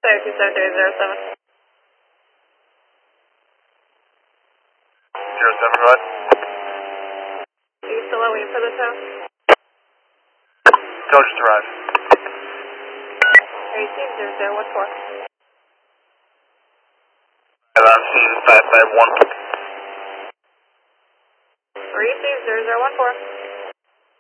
Sorry, 27307. 07, go ahead. Are you still waiting for the tow? Tow just arrived. Are you seeing 0014? I'm seeing 551. Are you seeing 0014?